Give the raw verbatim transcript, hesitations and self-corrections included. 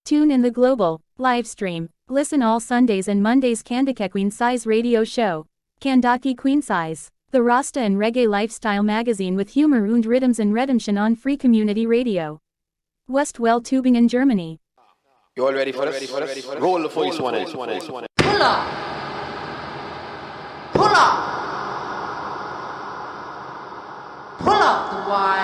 Tune in the global live stream. Listen all Sundays and Mondays Kandake Queen Size Radio Show. Kandake Queen Size. The Rasta and Reggae Lifestyle magazine with humor und rhythms and redemption on Free Community Radio. Westwell Tübingen, Germany. You all ready for this? Roll the voice one. Pull up. Pull up. Pull up the wire.